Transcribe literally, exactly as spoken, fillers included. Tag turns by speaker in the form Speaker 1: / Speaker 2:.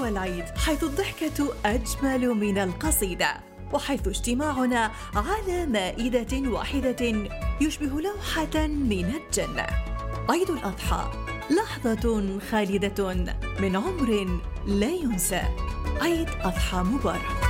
Speaker 1: العيد، حيث الضحكة أجمل من القصيدة، وحيث اجتماعنا على مائدة واحدة يشبه لوحة من الجنة. عيد الأضحى لحظة خالدة من عمر لا ينسى. عيد أضحى مبارك.